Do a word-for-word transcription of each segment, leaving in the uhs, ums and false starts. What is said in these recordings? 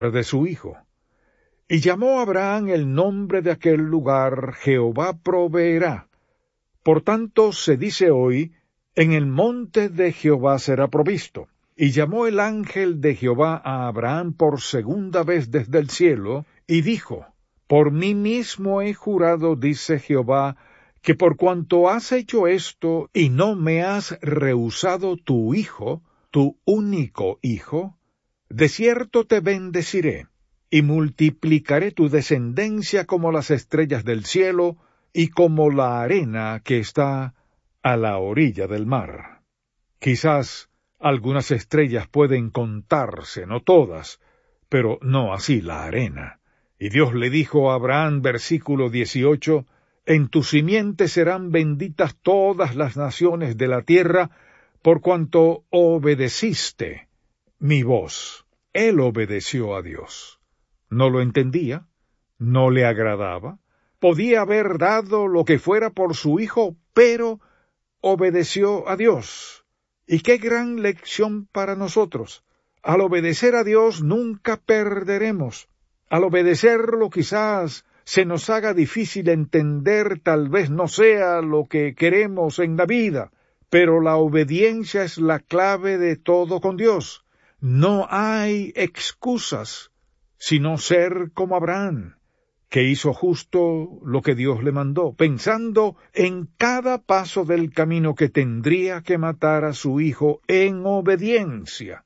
de su hijo. Y llamó Abraham el nombre de aquel lugar Jehová proveerá. Por tanto se dice hoy, en el monte de Jehová será provisto. Y llamó el ángel de Jehová a Abraham por segunda vez desde el cielo, y dijo, Por mí mismo he jurado, dice Jehová, que por cuanto has hecho esto, y no me has rehusado tu hijo, tu único hijo, de cierto te bendeciré, y multiplicaré tu descendencia como las estrellas del cielo, y como la arena que está a la orilla del mar. Quizás algunas estrellas pueden contarse, no todas, pero no así la arena. Y Dios le dijo a Abraham, versículo dieciocho, En tu simiente serán benditas todas las naciones de la tierra, por cuanto obedeciste mi voz. Él obedeció a Dios. No lo entendía, no le agradaba, podía haber dado lo que fuera por su hijo, pero obedeció a Dios. Y qué gran lección para nosotros. Al obedecer a Dios nunca perderemos. Al obedecerlo quizás se nos haga difícil entender, tal vez no sea lo que queremos en la vida, pero la obediencia es la clave de todo con Dios. No hay excusas, sino ser como Abraham, que hizo justo lo que Dios le mandó, pensando en cada paso del camino que tendría que matar a su hijo en obediencia.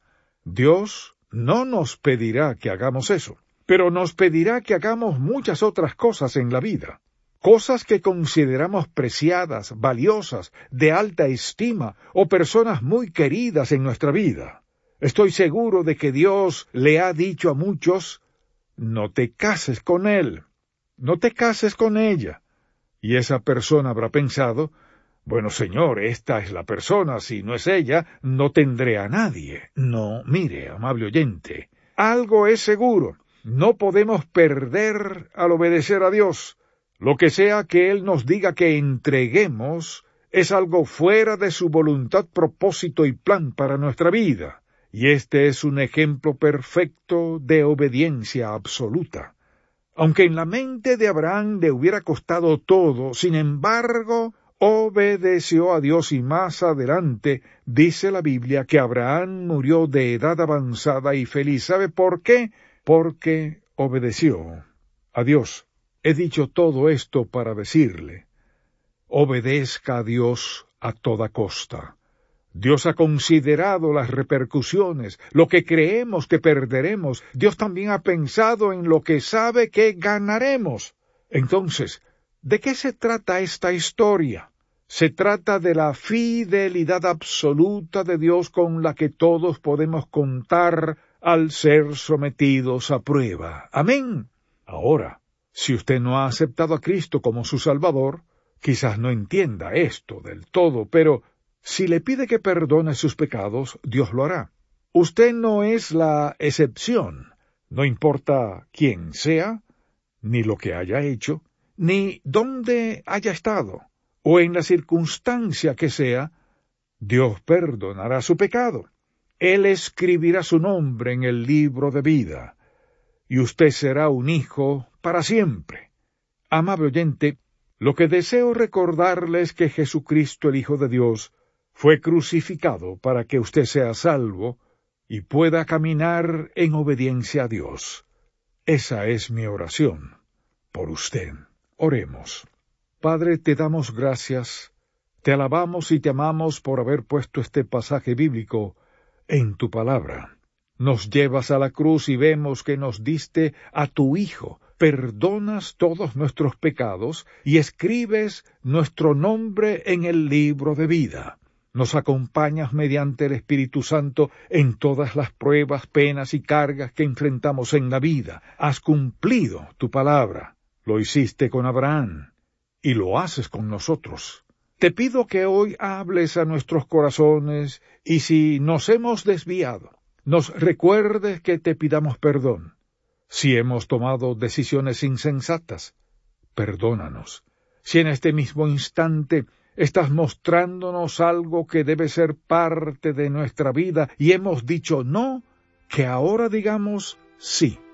Dios no nos pedirá que hagamos eso, pero nos pedirá que hagamos muchas otras cosas en la vida, cosas que consideramos preciadas, valiosas, de alta estima, o personas muy queridas en nuestra vida. Estoy seguro de que Dios le ha dicho a muchos, no te cases con él, no te cases con ella. Y esa persona habrá pensado, bueno, Señor, esta es la persona, si no es ella, no tendré a nadie. No, mire, amable oyente, algo es seguro, no podemos perder al obedecer a Dios. Lo que sea que Él nos diga que entreguemos, es algo fuera de su voluntad, propósito y plan para nuestra vida. Y este es un ejemplo perfecto de obediencia absoluta. Aunque en la mente de Abraham le hubiera costado todo, sin embargo, obedeció a Dios y más adelante dice la Biblia que Abraham murió de edad avanzada y feliz. ¿Sabe por qué? Porque obedeció a Dios. He dicho todo esto para decirle, obedezca a Dios a toda costa. Dios ha considerado las repercusiones, lo que creemos que perderemos. Dios también ha pensado en lo que sabe que ganaremos. Entonces, ¿de qué se trata esta historia? Se trata de la fidelidad absoluta de Dios con la que todos podemos contar al ser sometidos a prueba. Amén. Ahora, si usted no ha aceptado a Cristo como su Salvador, quizás no entienda esto del todo, pero si le pide que perdone sus pecados, Dios lo hará. Usted no es la excepción. No importa quién sea, ni lo que haya hecho, ni dónde haya estado, o en la circunstancia que sea, Dios perdonará su pecado. Él escribirá su nombre en el libro de vida, y usted será un hijo para siempre. Amable oyente, lo que deseo recordarle es que Jesucristo, el Hijo de Dios, fue crucificado para que usted sea salvo y pueda caminar en obediencia a Dios. Esa es mi oración por usted. Oremos. Padre, te damos gracias, te alabamos y te amamos por haber puesto este pasaje bíblico en tu palabra. Nos llevas a la cruz y vemos que nos diste a tu Hijo, perdonas todos nuestros pecados y escribes nuestro nombre en el libro de vida. Nos acompañas mediante el Espíritu Santo en todas las pruebas, penas y cargas que enfrentamos en la vida. Has cumplido tu palabra. Lo hiciste con Abraham y lo haces con nosotros. Te pido que hoy hables a nuestros corazones y si nos hemos desviado, nos recuerdes que te pidamos perdón. Si hemos tomado decisiones insensatas, perdónanos. Si en este mismo instante estás mostrándonos algo que debe ser parte de nuestra vida y hemos dicho no, que ahora digamos sí.